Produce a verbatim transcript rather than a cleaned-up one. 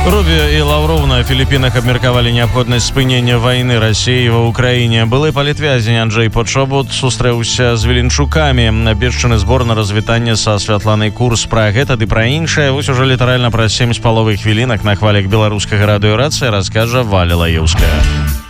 Рубіо і Лаўров на Філіппінах абмеркавалі неабходнасць спынення вайны Расіі ва ўкраіне. Былы палітвязень Анджэй Почобут сустрэўся з веленчукамі. Абвешчаны збор на развітанне са Святланай Курс. Пра гэта ды пра іншае вось ужо літаральна праз сем з паловай хвілінак на хвалях беларускага радыёрацыі раскажа Валя Лаеўская.